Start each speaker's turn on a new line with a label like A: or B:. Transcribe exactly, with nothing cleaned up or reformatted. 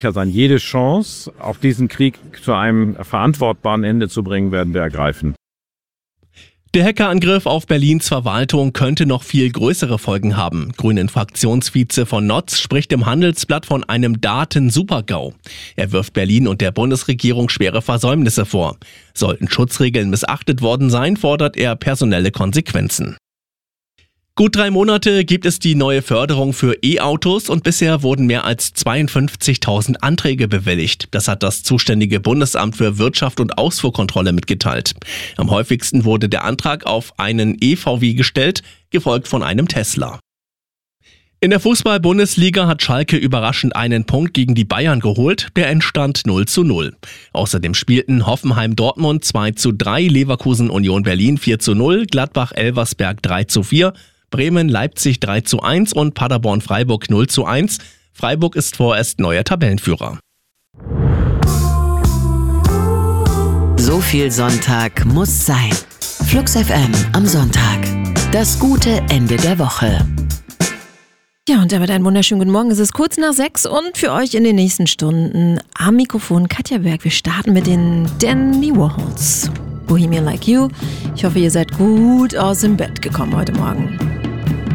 A: sein. Jede Chance, auch diesen Krieg zu einem verantwortbaren Ende zu bringen, werden wir ergreifen.
B: Der Hackerangriff auf Berlins Verwaltung könnte noch viel größere Folgen haben. Grünen-Fraktionsvize von Notz spricht im Handelsblatt von einem Daten-Super-GAU. Er wirft Berlin und der Bundesregierung schwere Versäumnisse vor. Sollten Schutzregeln missachtet worden sein, fordert er personelle Konsequenzen. Gut drei Monate gibt es die neue Förderung für E-Autos und bisher wurden mehr als zweiundfünfzigtausend Anträge bewilligt. Das hat das zuständige Bundesamt für Wirtschaft und Ausfuhrkontrolle mitgeteilt. Am häufigsten wurde der Antrag auf einen E-V W gestellt, gefolgt von einem Tesla. In der Fußball-Bundesliga hat Schalke überraschend einen Punkt gegen die Bayern geholt, der entstand null zu null. Außerdem spielten Hoffenheim-Dortmund zwei zu drei, Leverkusen-Union Berlin vier zu null, Gladbach-Elversberg drei zu vier, Bremen-Leipzig drei zu eins und Paderborn-Freiburg null zu eins. Freiburg ist vorerst neuer Tabellenführer.
C: So viel Sonntag muss sein. Flux F M am Sonntag. Das gute Ende der Woche.
D: Ja, und damit einen wunderschönen guten Morgen. Es ist kurz nach sechs und für euch in den nächsten Stunden am Mikrofon Katja Berg. Wir starten mit den Danny Warhols. Bohemian Like You. Ich hoffe, ihr seid gut aus dem Bett gekommen heute Morgen.